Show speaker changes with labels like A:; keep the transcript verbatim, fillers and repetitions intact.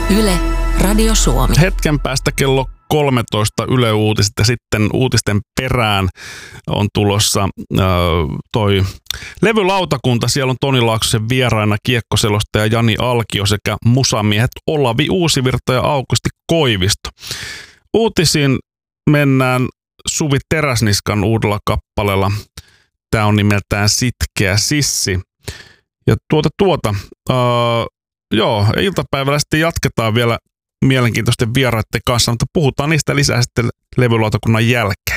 A: Yle, Radio Suomi.
B: Hetken päästä kello kolmetoista Yle Uutiset ja sitten uutisten perään on tulossa äh, toi levylautakunta. Siellä on Toni Laaksosen vieraina kiekkoselostaja Jani Alkio sekä musamiehet Olavi Uusivirta ja Aukusti Koivisto. Uutisiin mennään Suvi Teräsniskan uudella kappaleella. Tämä on nimeltään Sitkeä Sissi. Ja tuota tuota, äh, joo, iltapäivällä sitten jatketaan vielä mielenkiintoisten vieraiden kanssa, mutta puhutaan niistä lisää sitten levylautakunnan jälkeen.